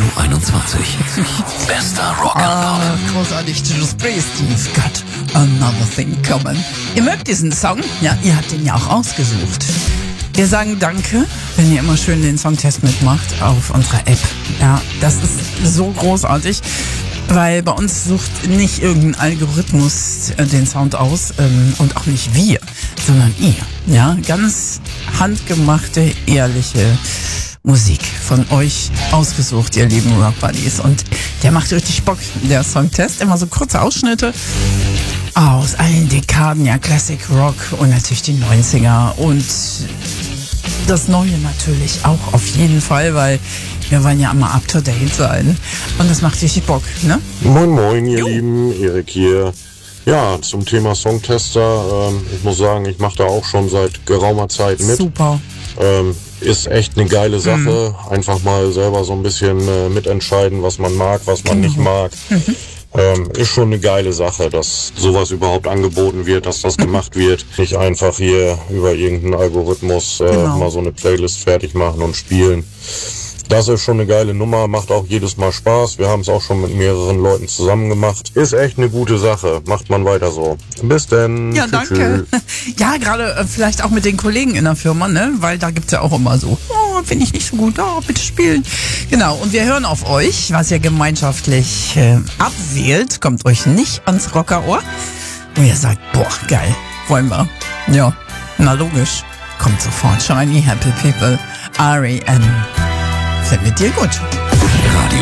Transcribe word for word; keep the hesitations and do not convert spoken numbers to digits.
einundzwanzig. Bester Rock Ah, großartig. Judas Priest, you've got another thing coming. Ihr mögt diesen Song? Ja, ihr habt den ja auch ausgesucht. Wir sagen Danke, wenn ihr immer schön den Songtest mitmacht auf unserer App. Ja, das ist so großartig, weil bei uns sucht nicht irgendein Algorithmus äh, den Sound aus ähm, und auch nicht wir, sondern ihr. Ja, ganz handgemachte, ehrliche Musik von euch ausgesucht, ihr lieben Rock Buddies. Und der macht richtig Bock, der Songtest. Immer so kurze Ausschnitte aus allen Dekaden, ja, Classic Rock und natürlich die neunziger und das Neue natürlich auch auf jeden Fall, weil wir wollen ja immer up to date sein. Und das macht richtig Bock, ne? Moin moin, ihr Jo. Lieben, Erik hier. Ja, zum Thema Songtester, ähm, ich muss sagen, ich mache da auch schon seit geraumer Zeit mit. Super. Ähm, ist echt eine geile Sache. Mhm. Einfach mal selber so ein bisschen äh, mitentscheiden, was man mag, was man Genau. nicht mag. Mhm. Ähm, ist schon eine geile Sache, dass sowas überhaupt angeboten wird, dass das gemacht wird. Nicht einfach hier über irgendeinen Algorithmus äh, Genau. mal so eine Playlist fertig machen und spielen. Das ist schon eine geile Nummer, macht auch jedes Mal Spaß. Wir haben es auch schon mit mehreren Leuten zusammen gemacht. Ist echt eine gute Sache. Macht man weiter so. Bis denn. Ja, Tschüss, danke. tschüss. Ja, gerade äh, vielleicht auch mit den Kollegen in der Firma, ne? Weil da gibt's ja auch immer so, oh, finde ich nicht so gut, oh, bitte spielen. Genau, und wir hören auf euch, was ihr gemeinschaftlich äh, abwählt. Kommt euch nicht ans Rockerohr. Und ihr sagt, boah, geil, wollen wir. Ja, na logisch. Kommt sofort, Shiny Happy People, R E M. Findet ihr gut. Radio